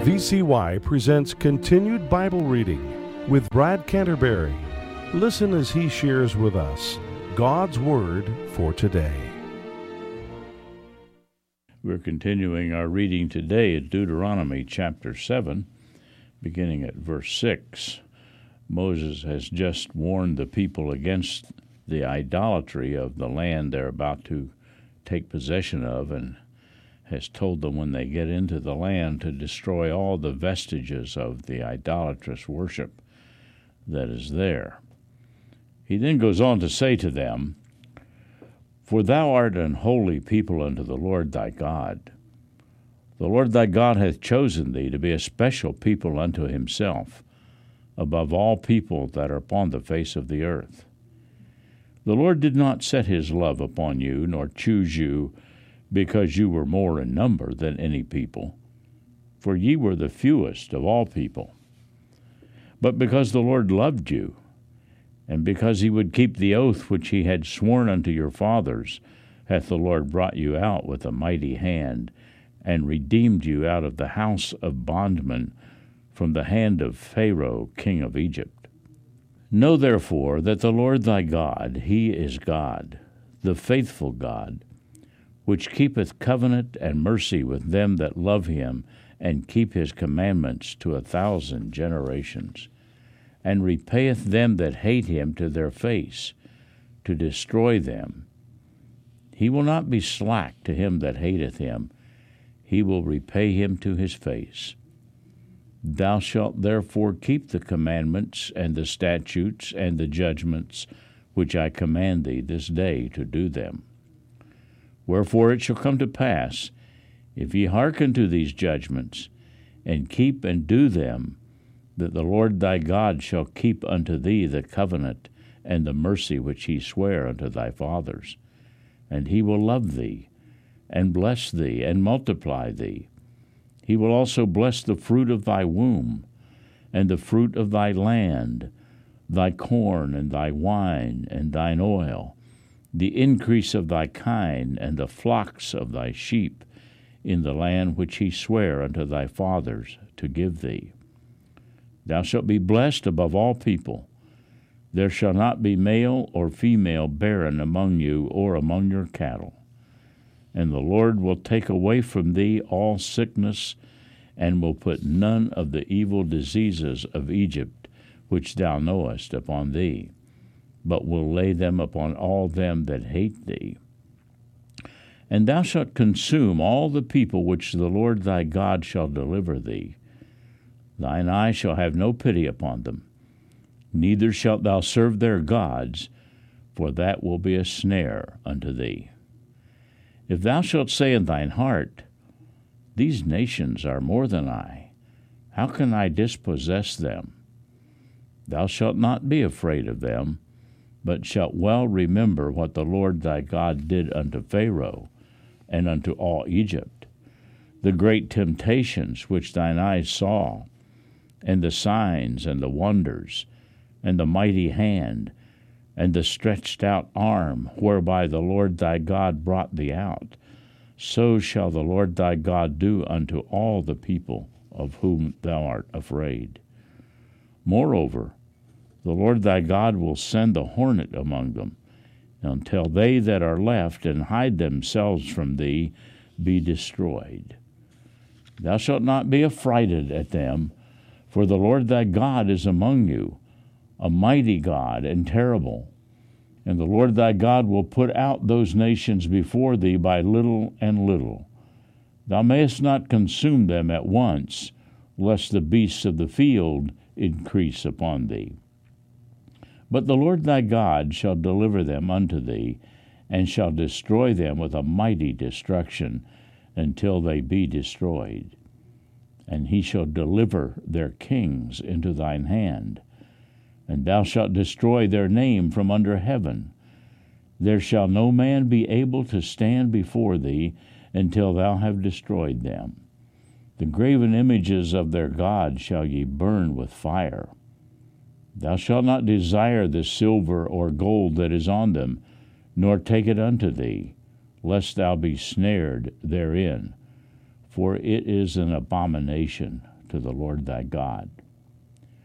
VCY presents Continued Bible Reading with Brad Canterbury. Listen as he shares with us God's Word for today. We're continuing our reading today at Deuteronomy chapter 7, beginning at verse 6. Moses has just warned the people against the idolatry of the land they're about to take possession of, and has told them when they get into the land to destroy all the vestiges of the idolatrous worship that is there. He then goes on to say to them, "For thou art an holy people unto the Lord thy God. The Lord thy God hath chosen thee to be a special people unto himself, above all people that are upon the face of the earth. The Lord did not set his love upon you, nor choose you, because you were more in number than any people, for ye were the fewest of all people. But because the Lord loved you, and because he would keep the oath which he had sworn unto your fathers, hath the Lord brought you out with a mighty hand, and redeemed you out of the house of bondmen, from the hand of Pharaoh king of Egypt. Know therefore that the Lord thy God, he is God, the faithful God, which keepeth covenant and mercy with them that love him, and keep his commandments to 1,000 generations, and repayeth them that hate him to their face, to destroy them. He will not be slack to him that hateth him, he will repay him to his face. Thou shalt therefore keep the commandments and the statutes and the judgments which I command thee this day to do them. Wherefore it shall come to pass, if ye hearken to these judgments, and keep and do them, that the Lord thy God shall keep unto thee the covenant and the mercy which he sware unto thy fathers. And he will love thee, and bless thee, and multiply thee. He will also bless the fruit of thy womb, and the fruit of thy land, thy corn, and thy wine, and thine oil, the increase of thy kine, and the flocks of thy sheep, in the land which he sware unto thy fathers to give thee. Thou shalt be blessed above all people. There shall not be male or female barren among you or among your cattle. And the Lord will take away from thee all sickness, and will put none of the evil diseases of Egypt, which thou knowest, upon thee, but will lay them upon all them that hate thee. And thou shalt consume all the people which the Lord thy God shall deliver thee. Thine eye shall have no pity upon them, neither shalt thou serve their gods, for that will be a snare unto thee. If thou shalt say in thine heart, These nations are more than I, how can I dispossess them? Thou shalt not be afraid of them, but shalt well remember what the Lord thy God did unto Pharaoh, and unto all Egypt, the great temptations which thine eyes saw, and the signs and the wonders, and the mighty hand, and the stretched out arm, whereby the Lord thy God brought thee out. So shall the Lord thy God do unto all the people of whom thou art afraid. Moreover, the Lord thy God will send the hornet among them, until they that are left and hide themselves from thee be destroyed. Thou shalt not be affrighted at them, for the Lord thy God is among you, a mighty God and terrible. And the Lord thy God will put out those nations before thee by little and little. Thou mayest not consume them at once, lest the beasts of the field increase upon thee. But the Lord thy God shall deliver them unto thee, and shall destroy them with a mighty destruction, until they be destroyed. And he shall deliver their kings into thine hand, and thou shalt destroy their name from under heaven. There shall no man be able to stand before thee, until thou have destroyed them. The graven images of their gods shall ye burn with fire. Thou shalt not desire the silver or gold that is on them, nor take it unto thee, lest thou be snared therein. For it is an abomination to the Lord thy God.